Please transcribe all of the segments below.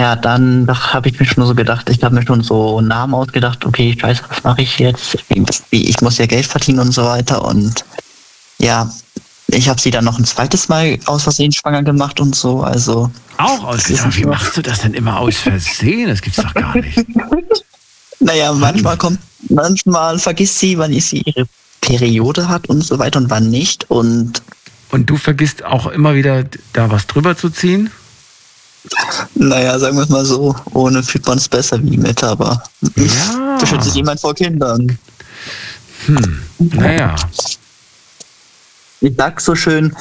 Naja, dann habe ich mir schon so gedacht, ich habe mir schon so einen Namen ausgedacht, okay, scheiße, was mache ich jetzt? Ich muss ja Geld verdienen und so weiter. Und ja, ich habe sie dann noch ein zweites Mal aus Versehen schwanger gemacht und so. Also Auch aus Versehen? Wie machst du das denn immer aus Versehen? Das gibt's doch gar nicht. Naja, manchmal vergisst sie, wann sie ihre Periode hat und so weiter und wann nicht. Und du vergisst auch immer wieder, da was drüber zu ziehen? naja, sagen wir es mal so, ohne fühlt man es besser wie mit, aber Ja. beschützt sich jemand vor Kindern. Naja. Ich sag so schön,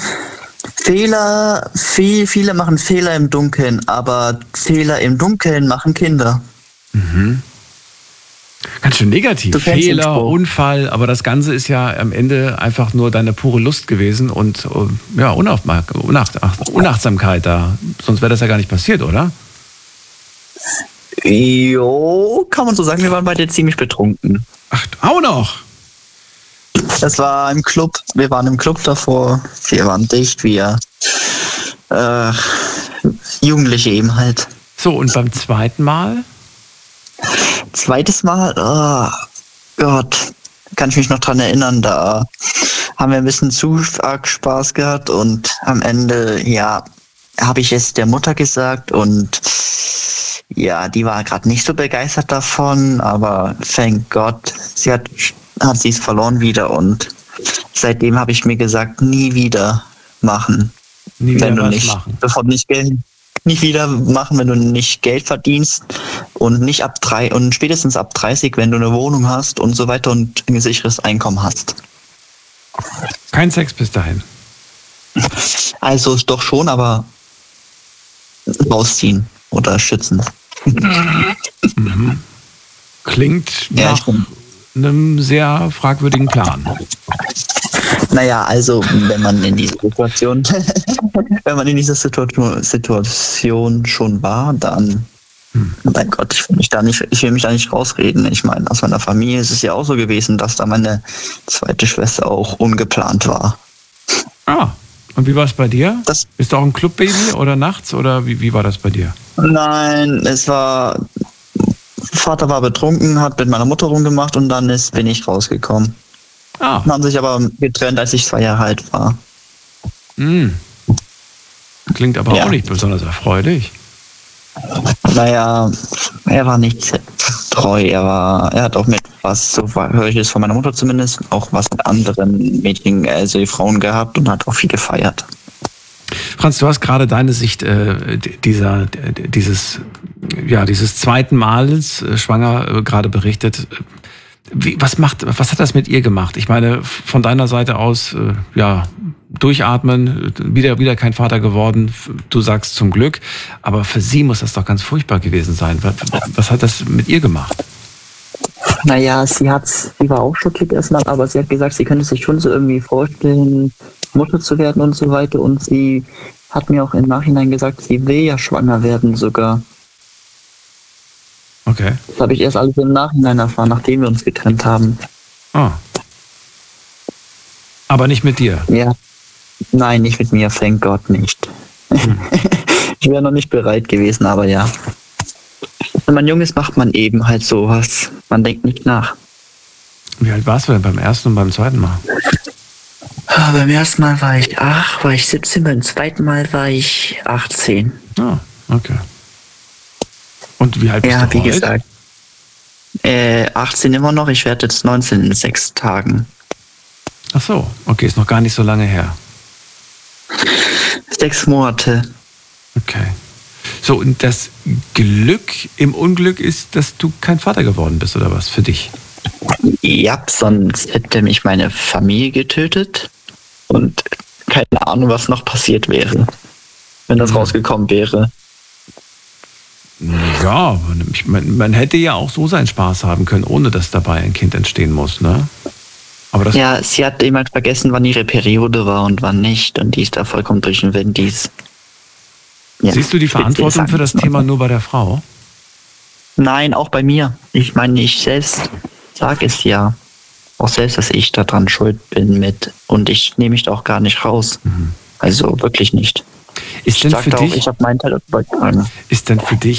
viele machen Fehler im Dunkeln, aber Fehler im Dunkeln machen Kinder. Ganz schön negativ. Du kennst den Fehler, Spruch. Unfall, aber das Ganze ist ja am Ende einfach nur deine pure Lust gewesen und ja, Unachtsamkeit da. Sonst wäre das ja gar nicht passiert, oder? Jo, kann man so sagen, wir waren beide ziemlich betrunken. Ach, auch noch? Das war im Club, wir waren im Club davor, wir waren dicht, wir Jugendliche eben halt. So, und beim zweiten Mal? Zweites Mal, oh Gott, kann ich mich noch dran erinnern, da haben wir ein bisschen zu arg Spaß gehabt und am Ende, ja, habe ich es der Mutter gesagt und ja, die war gerade nicht so begeistert davon, aber thank Gott, hat sie es verloren wieder und seitdem habe ich mir gesagt, nie wieder machen. Nie wieder wenn du was nicht, machen. bevor du nicht wieder machen, wenn du nicht Geld verdienst und nicht und spätestens ab 30, wenn du eine Wohnung hast und so weiter und ein sicheres Einkommen hast. Kein Sex bis dahin. Also doch schon, aber rausziehen oder schützen. Klingt Ja, nach einem sehr fragwürdigen Plan. Naja, also wenn man in dieser Situation schon war, dann mein Gott, ich will mich da nicht rausreden. Ich meine, aus meiner Familie ist es ja auch so gewesen, dass da meine zweite Schwester auch ungeplant war. Ah, und wie war es bei dir? Das- Bist du auch ein Clubbaby oder nachts oder wie war das bei dir? Nein, Vater war betrunken, hat mit meiner Mutter rumgemacht und dann bin ich rausgekommen. Ah, Haben sich aber getrennt, als ich 2 Jahre alt war. klingt aber Ja. auch nicht besonders erfreulich. Naja, er war nicht treu. Er hat auch mit was, so höre ich es von meiner Mutter zumindest, auch was mit anderen Mädchen, also Frauen gehabt und hat auch viel gefeiert. Franz, du hast gerade deine Sicht dieses zweiten Mals schwanger gerade berichtet. Was hat das mit ihr gemacht? Ich meine, von deiner Seite aus, durchatmen, wieder kein Vater geworden, du sagst zum Glück, aber für sie muss das doch ganz furchtbar gewesen sein. Was hat das mit ihr gemacht? Naja, sie war auch schockiert erstmal, aber sie hat gesagt, sie könnte sich schon so irgendwie vorstellen, Mutter zu werden und so weiter. Und sie hat mir auch im Nachhinein gesagt, sie will ja schwanger werden sogar. Okay. Das habe ich erst alles im Nachhinein erfahren, nachdem wir uns getrennt haben. Ah. Aber nicht mit dir? Ja. Nein, nicht mit mir, thank Gott nicht. Ich wäre noch nicht bereit gewesen, aber ja. Wenn man jung ist, macht man eben halt sowas. Man denkt nicht nach. Wie alt warst du denn beim ersten und beim zweiten Mal? Beim ersten Mal war ich 17, beim zweiten Mal war ich 18. Ah, okay. Und wie alt bist Ja, du wie heute? gesagt. 18 immer noch, ich werde jetzt 19 in 6 Tagen. Ach so, okay, ist noch gar nicht so lange her. 6 Monate. Okay. So, und das Glück im Unglück ist, dass du kein Vater geworden bist, oder was, für dich? Ja, sonst hätte mich meine Familie getötet und keine Ahnung, was noch passiert wäre, wenn das rausgekommen wäre. Ja, man hätte ja auch so seinen Spaß haben können, ohne dass dabei ein Kind entstehen muss, ne? Aber das Ja, sie hat jemand vergessen, wann ihre Periode war und wann nicht und die ist da vollkommen durch den Wind. Ja, siehst du die Verantwortung für das Thema nur bei der Frau? Nein, auch bei mir. Ich meine, ich selbst sage es ja. Auch selbst, dass ich daran schuld bin mit und ich nehme mich da auch gar nicht raus. Also wirklich nicht. Ist denn für dich, ich habe meinen Teil beigetragen. ist denn für dich